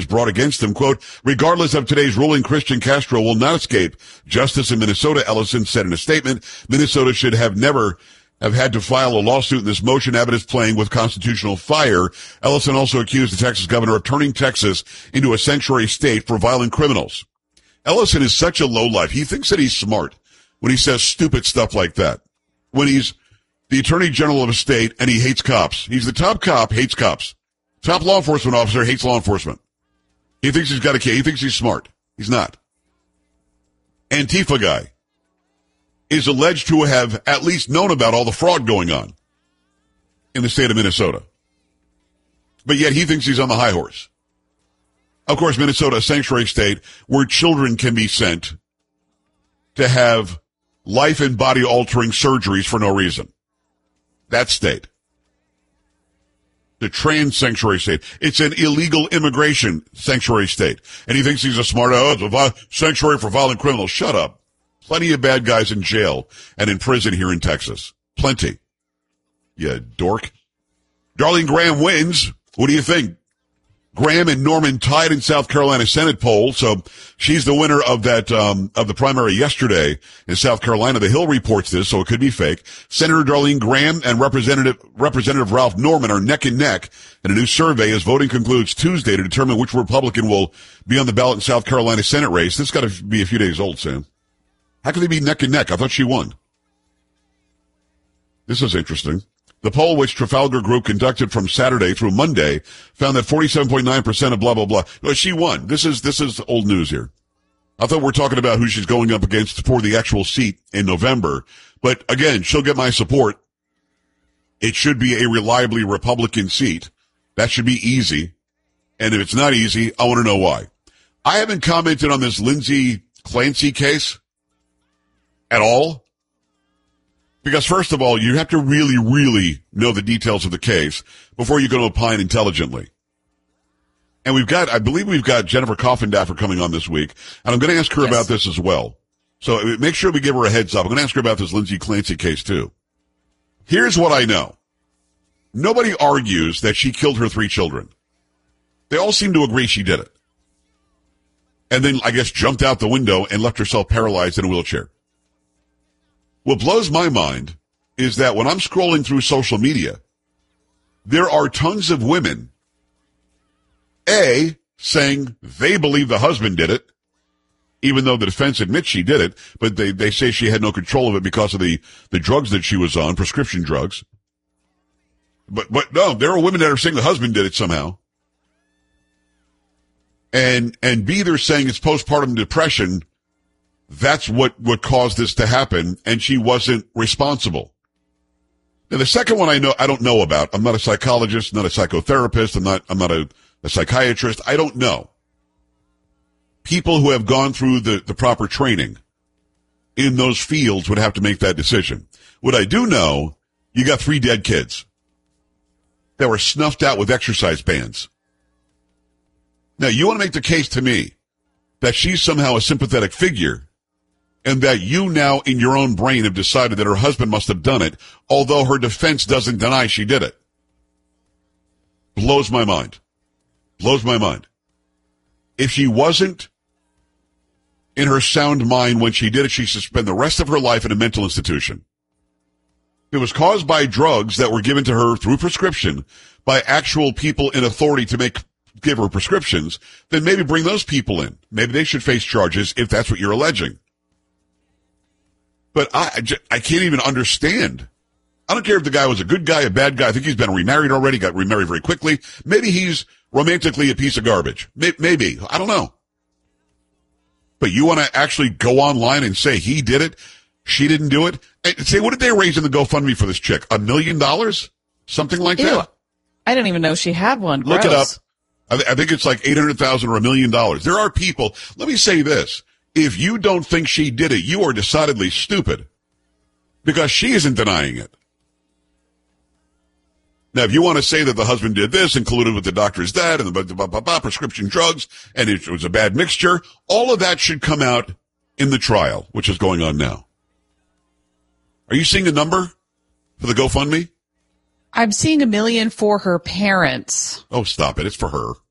brought against him. Quote, regardless of today's ruling, Christian Castro will not escape justice in Minnesota, Ellison said in a statement. Minnesota should have never have had to file a lawsuit in this motion. Abbott is playing with constitutional fire. Ellison also accused the Texas governor of turning Texas into a sanctuary state for violent criminals. Ellison is such a lowlife. He thinks that he's smart when he says stupid stuff like that. When he's the attorney general of a state and he hates cops. He's the top cop, hates cops. Top law enforcement officer, hates law enforcement. He thinks he's got a kid. He thinks he's smart. He's not. Antifa guy is alleged to have at least known about all the fraud going on in the state of Minnesota. But yet he thinks he's on the high horse. Of course, Minnesota, a sanctuary state where children can be sent to have life and body altering surgeries for no reason. That state. The trans sanctuary state. It's an illegal immigration sanctuary state. And he thinks he's a smart, it's a sanctuary for violent criminals. Shut up. Plenty of bad guys in jail and in prison here in Texas. Plenty. You dork. Darlene Graham wins. What do you think? Graham and Norman tied in South Carolina Senate poll, so she's the winner of that, of the primary yesterday in South Carolina. The Hill reports this, so it could be fake. Senator Darlene Graham and Representative Ralph Norman are neck and neck in a new survey as voting concludes Tuesday to determine which Republican will be on the ballot in South Carolina Senate race. This got to be a few days old, Sam. How could they be neck and neck? I thought she won. This is interesting. The poll, which Trafalgar Group conducted from Saturday through Monday, found that 47.9% of blah, blah, blah. Well, she won. This is old news here. I thought we were talking about who she's going up against for the actual seat in November. But again, she'll get my support. It should be a reliably Republican seat. That should be easy. And if it's not easy, I want to know why. I haven't commented on this Lindsay Clancy case at all. Because first of all, you have to really, really know the details of the case before you can opine intelligently. And I believe we've got Jennifer Coffindaffer coming on this week, and I'm going to ask her about this as well. So make sure we give her a heads up. I'm going to ask her about this Lindsay Clancy case too. Here's what I know. Nobody argues that she killed her 3 children. They all seem to agree she did it. And then, I guess, jumped out the window and left herself paralyzed in a wheelchair. What blows my mind is that when I'm scrolling through social media, there are tons of women, saying they believe the husband did it, even though the defense admits she did it, but they say she had no control of it because of the drugs that she was on, prescription drugs. But no, there are women that are saying the husband did it somehow. And B, they're saying it's postpartum depression. That's what caused this to happen, and she wasn't responsible. Now, the second one I don't know about. I'm not a psychologist, not a psychotherapist. I'm not a psychiatrist. I don't know. People who have gone through the proper training in those fields would have to make that decision. What I do know, you got 3 dead kids that were snuffed out with exercise bands. Now, you want to make the case to me that she's somehow a sympathetic figure, and that you now in your own brain have decided that her husband must have done it, although her defense doesn't deny she did it. Blows my mind. Blows my mind. If she wasn't in her sound mind when she did it, she should spend the rest of her life in a mental institution. It was caused by drugs that were given to her through prescription by actual people in authority to give her prescriptions, then maybe bring those people in. Maybe they should face charges if that's what you're alleging. But I can't even understand. I don't care if the guy was a good guy, a bad guy. I think he's been remarried already, got remarried very quickly. Maybe he's romantically a piece of garbage. Maybe. I don't know. But you want to actually go online and say he did it, she didn't do it? And say, what did they raise in the GoFundMe for this chick? $1 million? Something like that? I didn't even know she had one. Look it up. I think it's like $800,000 or $1 million. There are people. Let me say this. If you don't think she did it, you are decidedly stupid, because she isn't denying it. Now, if you want to say that the husband did this, included with the doctor's that, and the prescription drugs, and it was a bad mixture, all of that should come out in the trial, which is going on now. Are you seeing a number for the GoFundMe? I'm seeing $1 million for her parents. Oh, stop it. It's for her.